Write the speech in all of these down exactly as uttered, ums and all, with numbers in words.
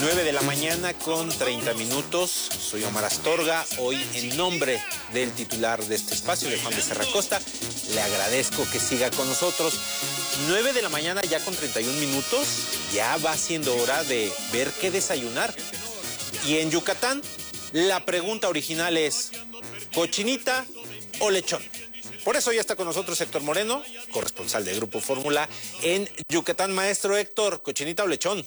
nueve de la mañana con treinta minutos. Soy Omar Astorga. Hoy, en nombre del titular de este espacio, de Juan Becerra Costa, le agradezco que siga con nosotros. nueve de la mañana ya con treinta y un minutos. Ya va siendo hora de ver qué desayunar. Y en Yucatán, la pregunta original es: ¿cochinita o lechón? Por eso ya está con nosotros Héctor Moreno, corresponsal de Grupo Fórmula en Yucatán. Maestro Héctor, ¿cochinita o lechón?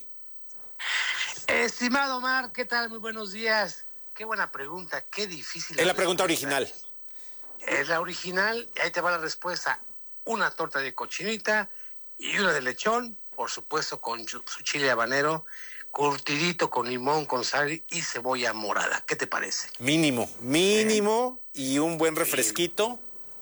Estimado Omar, ¿qué tal? Muy buenos días. Qué buena pregunta, qué difícil. Es la pregunta original. Es la original, y ahí te va la respuesta. Una torta de cochinita y una de lechón, por supuesto con su chile habanero, curtidito con limón, con sal y cebolla morada. ¿Qué te parece? Mínimo, mínimo, eh. y un buen refresquito.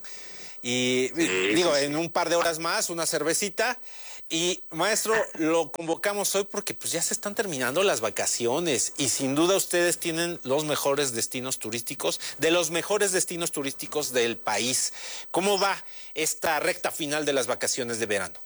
Y sí, digo, sí, sí. en un par de horas más, una cervecita. Y maestro, lo convocamos hoy porque pues ya se están terminando las vacaciones y sin duda ustedes tienen los mejores destinos turísticos, de los mejores destinos turísticos del país. ¿Cómo va esta recta final de las vacaciones de verano?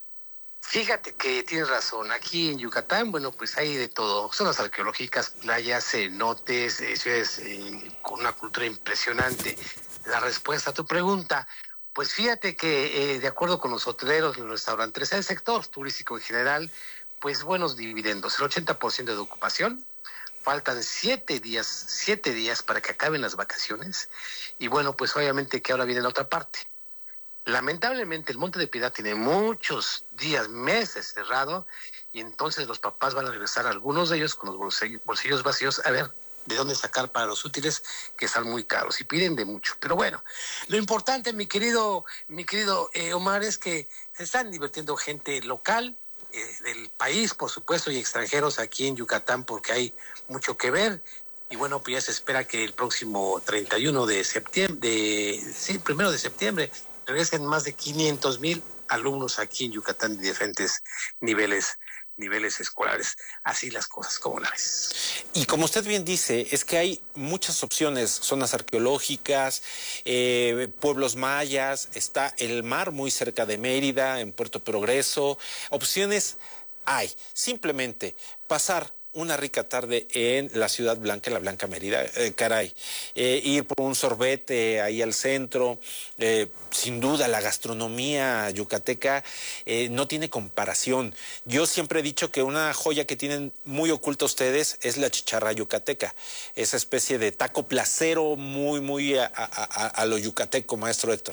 Fíjate que tienes razón, aquí en Yucatán, bueno, pues hay de todo, zonas arqueológicas, playas, cenotes, eh, ciudades eh, con una cultura impresionante. La respuesta a tu pregunta: pues fíjate que eh, de acuerdo con los hoteleros, los restaurantes, el sector turístico en general, pues buenos dividendos, el ochenta por ciento de ocupación, faltan siete días, siete días para que acaben las vacaciones, y bueno, pues obviamente que ahora viene la otra parte. Lamentablemente el Monte de Piedad tiene muchos días, meses cerrado, y entonces los papás van a regresar, algunos de ellos con los bolsillos, bolsillos vacíos, a ver de dónde sacar para los útiles que están muy caros y piden de mucho. Pero bueno, lo importante, mi querido, mi querido eh, Omar, es que se están divirtiendo gente local, eh, del país, por supuesto, y extranjeros aquí en Yucatán, porque hay mucho que ver. Y bueno, pues ya se espera que el próximo treinta y uno de septiembre, de, sí, primero de septiembre, regresen más de quinientos mil alumnos aquí en Yucatán de diferentes niveles niveles escolares. Así las cosas, ¿cómo la ves? Y como usted bien dice, es que hay muchas opciones, zonas arqueológicas, eh, pueblos mayas, está el mar muy cerca de Mérida, en Puerto Progreso, opciones hay. Simplemente pasar una rica tarde en la Ciudad Blanca, en la Blanca Mérida, eh, caray, eh, ir por un sorbete ahí al centro, eh, sin duda la gastronomía yucateca eh, no tiene comparación. Yo siempre he dicho que una joya que tienen muy oculta ustedes es la chicharra yucateca, esa especie de taco placero muy, muy a, a, a, a lo yucateco, maestro Héctor.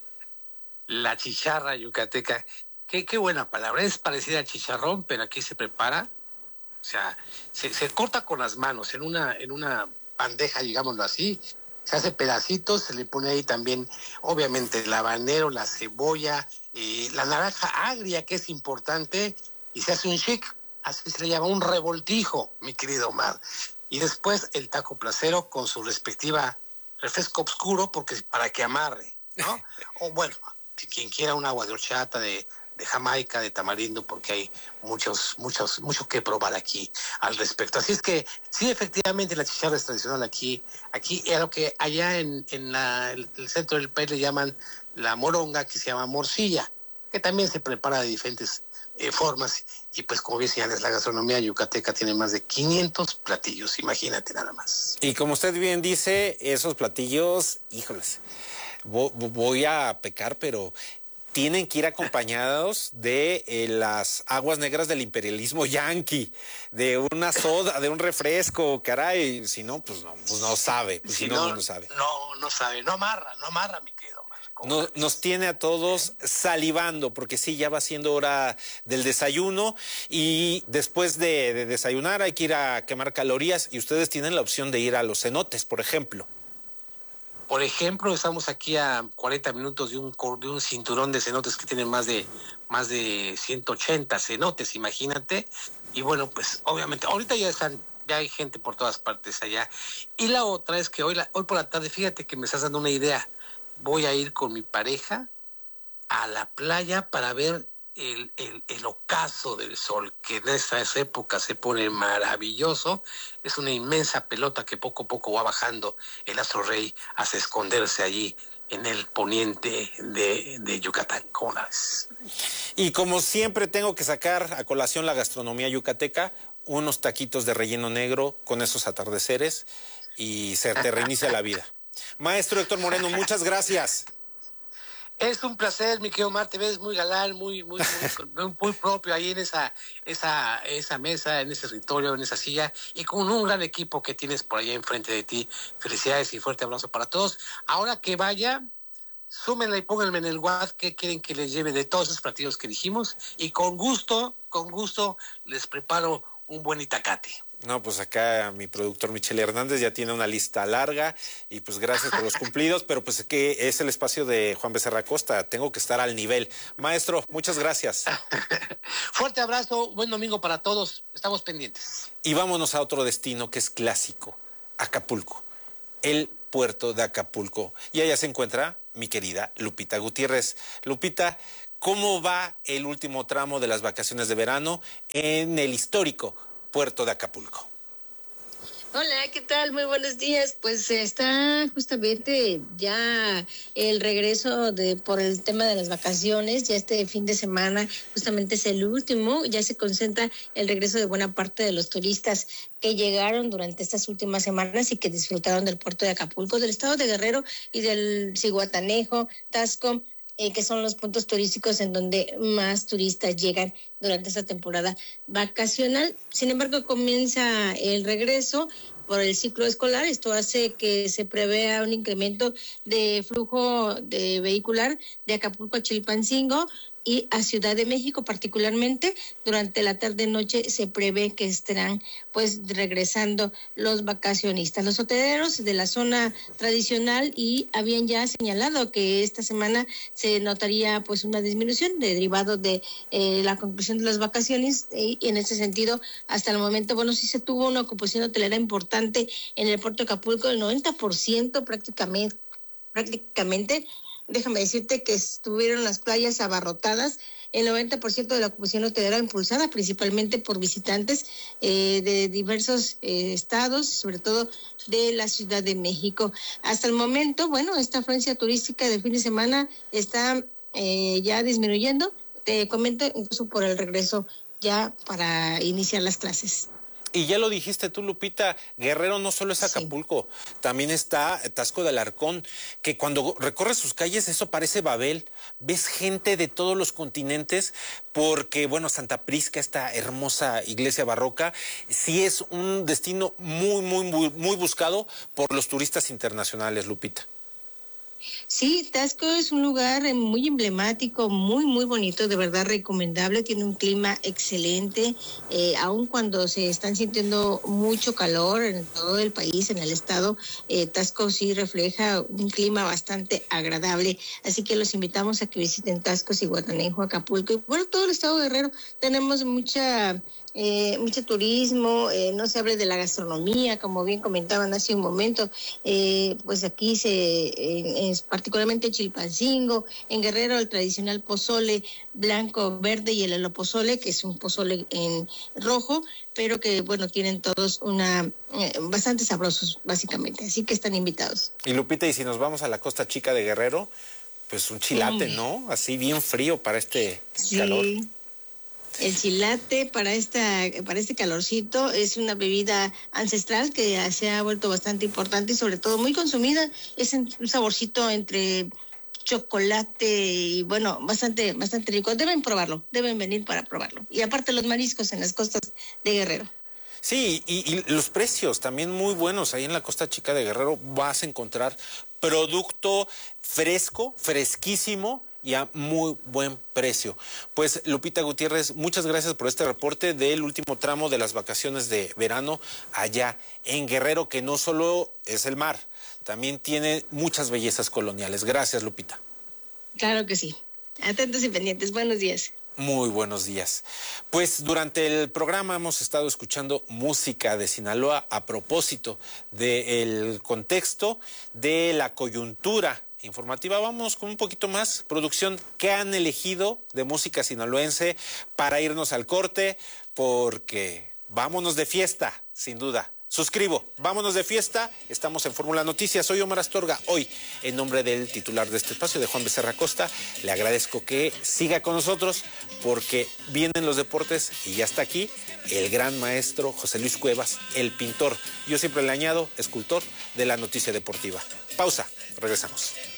La chicharra yucateca, qué, qué buena palabra, es parecida al chicharrón, pero aquí se prepara. O sea, se, se corta con las manos en una en una bandeja, digámoslo así, se hace pedacitos, se le pone ahí también, obviamente, el habanero, la cebolla, eh, la naranja agria, que es importante, y se hace un chic, así se le llama, un revoltijo, mi querido Omar. Y después el taco placero con su respectiva refresco oscuro, porque para que amarre, ¿no? O bueno, quien quiera un agua de horchata, de... de Jamaica, de tamarindo, porque hay muchos, muchos, mucho que probar aquí al respecto. Así es que sí, efectivamente la chicharra es tradicional aquí, aquí es lo que allá en, en la, el, el centro del país le llaman la moronga, que se llama morcilla, que también se prepara de diferentes eh, formas, y pues como bien señalas, la gastronomía yucateca tiene más de quinientos platillos, imagínate nada más. Y como usted bien dice, esos platillos, híjoles, voy a pecar, pero tienen que ir acompañados de eh, las aguas negras del imperialismo yanqui, de una soda, de un refresco, caray, si no, pues no, pues no sabe, pues si, si no, no, no sabe. No, no sabe, no amarra, no amarra, mi querido. Nos, nos tiene a todos salivando, porque sí, ya va siendo hora del desayuno, y después de, de desayunar hay que ir a quemar calorías, y ustedes tienen la opción de ir a los cenotes, por ejemplo. Por ejemplo, estamos aquí a cuarenta minutos de un, de un cinturón de cenotes que tienen más de, más de ciento ochenta cenotes, imagínate. Y bueno, pues obviamente, ahorita ya están, ya hay gente por todas partes allá. Y la otra es que hoy, la, hoy por la tarde, fíjate que me estás dando una idea. Voy a ir con mi pareja a la playa para ver el, el, el ocaso del sol, que en estas épocas se pone maravilloso. Es una inmensa pelota que poco a poco va bajando el astro rey hasta esconderse allí en el poniente de, de Yucatán. ¿Cómo la ves? Y como siempre tengo que sacar a colación la gastronomía yucateca, unos taquitos de relleno negro con esos atardeceres y se te reinicia la vida. Maestro Héctor Moreno, muchas gracias. Es un placer, mi querido Omar, te ves muy galán, muy, muy, muy, muy propio ahí en esa, esa, esa mesa, en ese escritorio, en esa silla, y con un gran equipo que tienes por allá enfrente de ti. Felicidades y fuerte abrazo para todos. Ahora que vaya, súmenla y pónganme en el WhatsApp qué quieren que les lleve de todos esos platillos que dijimos, y con gusto, con gusto, les preparo un buen itacate. No, pues acá mi productor Michelle Hernández ya tiene una lista larga y pues gracias por los cumplidos, pero pues que es el espacio de Juan Becerra Costa, tengo que estar al nivel. Maestro, muchas gracias. Fuerte abrazo, buen domingo para todos, estamos pendientes. Y vámonos a otro destino que es clásico, Acapulco, el puerto de Acapulco. Y allá se encuentra mi querida Lupita Gutiérrez. Lupita, ¿cómo va el último tramo de las vacaciones de verano en el histórico puerto de Acapulco? Hola, ¿qué tal? Muy buenos días. Pues está justamente ya el regreso de por el tema de las vacaciones, ya este fin de semana justamente es el último, ya se concentra el regreso de buena parte de los turistas que llegaron durante estas últimas semanas y que disfrutaron del puerto de Acapulco, del estado de Guerrero y del Zihuatanejo, Taxco, Eh, que son los puntos turísticos en donde más turistas llegan durante esta temporada vacacional. Sin embargo, comienza el regreso por el ciclo escolar. Esto hace que se prevea un incremento de flujo de vehicular de Acapulco a Chilpancingo y a Ciudad de México, particularmente durante la tarde-noche se prevé que estarán pues regresando los vacacionistas. Los hoteleros de la zona tradicional y habían ya señalado que esta semana se notaría pues una disminución derivado de eh, la conclusión de las vacaciones y, y en ese sentido hasta el momento, bueno, sí se tuvo una ocupación hotelera importante en el puerto de Acapulco, el noventa por ciento prácticamente, prácticamente déjame decirte que estuvieron las playas abarrotadas, el noventa por ciento de la ocupación hotelera impulsada principalmente por visitantes eh, de diversos eh, estados, sobre todo de la Ciudad de México. Hasta el momento, bueno, esta afluencia turística de fin de semana está eh, ya disminuyendo, te comento, incluso por el regreso ya para iniciar las clases. Y ya lo dijiste tú, Lupita, Guerrero no solo es Acapulco, sí. También está Taxco de Alarcón, que cuando recorres sus calles eso parece Babel, ves gente de todos los continentes, porque bueno, Santa Prisca, esta hermosa iglesia barroca, sí es un destino muy, muy, muy, muy buscado por los turistas internacionales, Lupita. Sí, Taxco es un lugar muy emblemático, muy, muy bonito, de verdad recomendable, tiene un clima excelente, eh, aun cuando se están sintiendo mucho calor en todo el país, en el estado, eh, Taxco sí refleja un clima bastante agradable, así que los invitamos a que visiten Taxco, Zihuatanejo, Acapulco, y bueno, todo el estado de Guerrero, tenemos mucha... Eh, mucho turismo, eh, no se hable de la gastronomía, como bien comentaban hace un momento, eh, pues aquí se, eh, es particularmente Chilpancingo, en Guerrero el tradicional pozole blanco, verde y el elopozole, que es un pozole en rojo, pero que bueno, tienen todos una, eh, bastante sabrosos básicamente, así que están invitados. Y Lupita, y si nos vamos a la Costa Chica de Guerrero, pues un chilate, Uy. ¿no? Así bien frío para este sí. calor. El chilate para esta para este calorcito es una bebida ancestral que se ha vuelto bastante importante y sobre todo muy consumida. Es un saborcito entre chocolate y bueno, bastante bastante rico. Deben probarlo, deben venir para probarlo. Y aparte los mariscos en las costas de Guerrero. Sí, y, y los precios también muy buenos. Ahí en la Costa Chica de Guerrero vas a encontrar producto fresco, fresquísimo, y a muy buen precio. Pues Lupita Gutiérrez, muchas gracias por este reporte del último tramo de las vacaciones de verano allá en Guerrero, que no solo es el mar, también tiene muchas bellezas coloniales. Gracias, Lupita. Claro que sí. Atentos y pendientes. Buenos días. Muy buenos días. Pues durante el programa hemos estado escuchando música de Sinaloa a propósito del contexto de la coyuntura informativa. Vamos con un poquito más, producción, ¿qué han elegido de música sinaloense para irnos al corte? Porque vámonos de fiesta, sin duda. suscribo. Vámonos de fiesta. Estamos en Fórmula Noticias. Soy Omar Astorga. Hoy, en nombre del titular de este espacio, de Juan Becerra Costa, le agradezco que siga con nosotros porque vienen los deportes y ya está aquí el gran maestro José Luis Cuevas, el pintor. Yo siempre le añado, escultor de la noticia deportiva. Pausa. Regresamos.